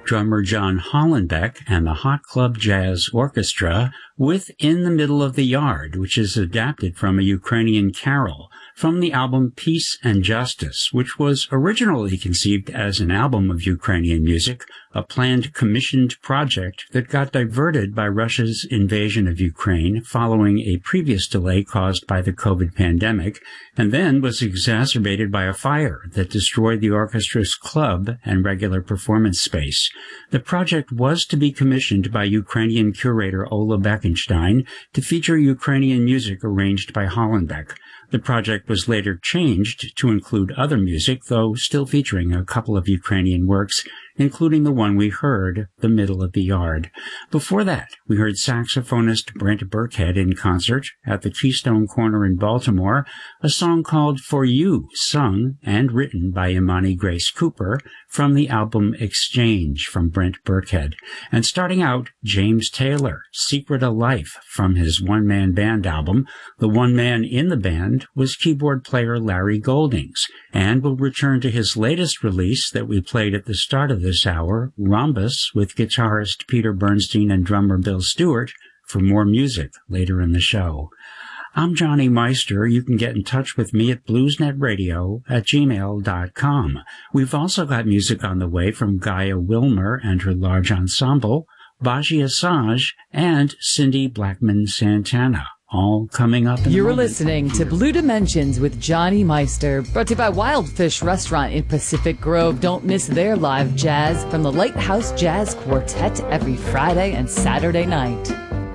drummer John Hollenbeck and the Hot Club Jazz Orchestra with In the Middle of the Yard, which is adapted from a Ukrainian carol from the album Peace and Justice, which was originally conceived as an album of Ukrainian music, a planned commissioned project that got diverted by Russia's invasion of Ukraine following a previous delay caused by the COVID pandemic, and then was exacerbated by a fire that destroyed the orchestra's club and regular performance space. The project was to be commissioned by Ukrainian curator Ola Bekenstein to feature Ukrainian music arranged by Hollenbeck. The project was later changed to include other music, though still featuring a couple of Ukrainian works, including the one we heard, The Middle of the Yard. Before that, we heard saxophonist Brent Burkhead in concert at the Keystone Corner in Baltimore, a song called For You, sung and written by Imani Grace Cooper from the album Exchange from Brent Burkhead. And starting out, James Taylor, Secret of Life from his one-man band album. The one man in the band was keyboard player Larry Goldings, and will return to his latest release that we played at the start of this hour, Rhombus, with guitarist Peter Bernstein and drummer Bill Stewart, for more music later in the show. I'm Johnny Meister. You can get in touch with me at bluesnetradio@gmail.com. We've also got music on the way from Gaia Wilmer and her large ensemble, Baji Assange, and Cindy Blackman Santana. All coming up in You're listening to Blue Dimensions with Johnny Meister, brought to you by Wildfish Restaurant in Pacific Grove. Don't miss their live jazz from the Lighthouse Jazz Quartet every Friday and Saturday night.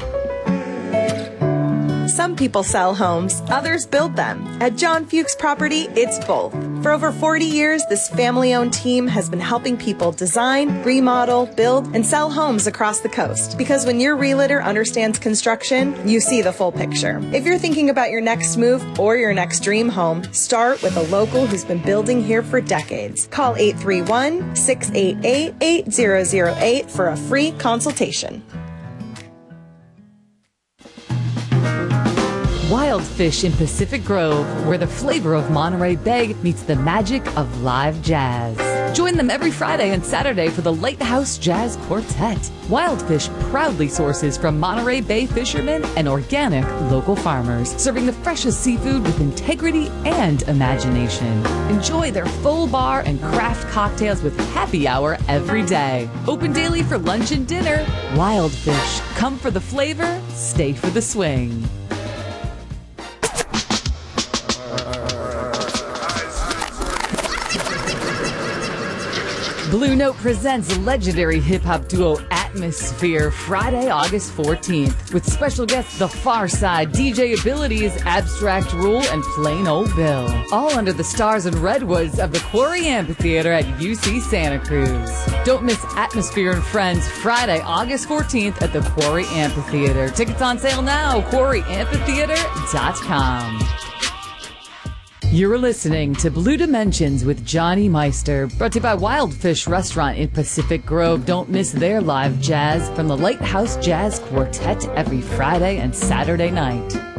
Some people sell homes, others build them. At John Fuchs Property, it's both. For over 40 years, this family-owned team has been helping people design, remodel, build, and sell homes across the coast. Because when your realtor understands construction, you see the full picture. If you're thinking about your next move or your next dream home, start with a local who's been building here for decades. Call 831-688-8008 for a free consultation. Wildfish in Pacific Grove, where the flavor of Monterey Bay meets the magic of live jazz. Join them every Friday and Saturday for the Lighthouse Jazz Quartet. Wildfish proudly sources from Monterey Bay fishermen and organic local farmers, serving the freshest seafood with integrity and imagination. Enjoy their full bar and craft cocktails with happy hour every day. Open daily for lunch and dinner. Wildfish, come for the flavor, stay for the swing. Blue Note presents legendary hip-hop duo Atmosphere Friday, August 14th, with special guests The Far Side, DJ Abilities, Abstract Rule, and Plain Old Bill. All under the stars and redwoods of the Quarry Amphitheater at UC Santa Cruz. Don't miss Atmosphere and Friends Friday, August 14th at the Quarry Amphitheater. Tickets on sale now, quarryamphitheater.com. You're listening to Blue Dimensions with Johnny Meister, brought to you by Wildfish Restaurant in Pacific Grove. Don't miss their live jazz from the Lighthouse Jazz Quartet every Friday and Saturday night.